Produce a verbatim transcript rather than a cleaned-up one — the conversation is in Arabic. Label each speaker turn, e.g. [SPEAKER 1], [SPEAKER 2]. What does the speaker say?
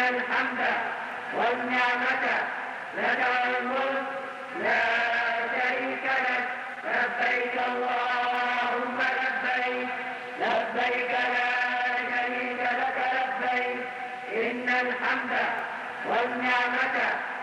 [SPEAKER 1] الحمد والنعمة لك والملك لا شريك لك لبيك اللهم لبيك لبيك لا شريك لك لبيك إن الحمد والنعمة